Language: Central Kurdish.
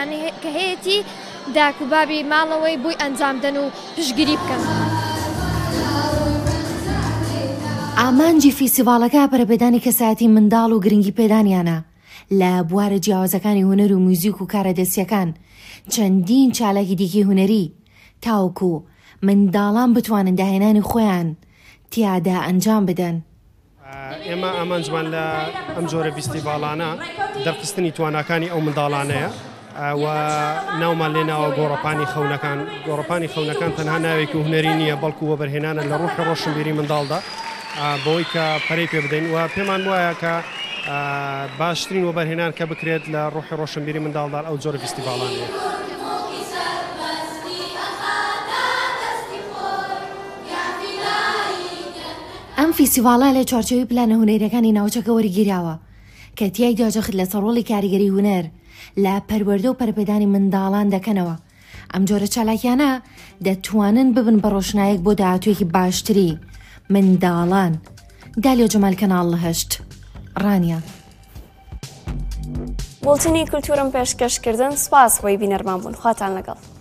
ئەوانە کە هەیەی داک و بابی ماڵەوەی بووی ئەنجامدەن و پشتگیری بکەن. ئامانجی فیسیڤالەکە بەرەبێدانی کەسایەتی منداڵ و گرنگی پێدانیانە لە بوارە جیاوازەکانی هونەر و موزیک و کارەدەستیەکان چەندین چالاکی دیکەی هونەری تاوکو منداڵان بتوانن داهێنانی خۆیان تیادا ئەنجام بدەن. ئێمە ئامانجمان لە ئەم جۆرە فیستیڤاڵانە دەرخستنی تواناکانی ئەو منداڵانەیە و ناومان لێناوە گۆڕەپانی خەونەکان تەنها ناوێکی هونەری نییە بەڵکو وەبەرهێنانە لە ڕوحی ڕۆشنبیری منداڵدا بۆی کە پەرەی پێ بدەین و پێمان وایە کە باشترین وەبەرهێنان کە بکرێت لە ڕوحی ڕۆشنبیری منداڵدا ئەو جۆرە فیستیڤاڵانەیە. ئەم فیستیڤاڵە لە چوارچێوەی پلانە هونەریەکانی ناوچەکە وەرگیراوە کە تیای داجەخت لە سەرۆڵی کاریگەری هونەر لە پەروەردە و پەرپێدانی منداڵان دەکەنەوە. ئەم جۆرە چالاکیانە دەتوانن ببن بە ڕۆشنایەک بۆ داهاتوویەکی باشتری منداڵان. دالیۆ جەمال کەناڵ لە هەشت ڕانیا. بۆڵتنی کولتورم پێشکەشکردن سوپاس بۆی بینەرمان بوون. خواتان لەگەڵ.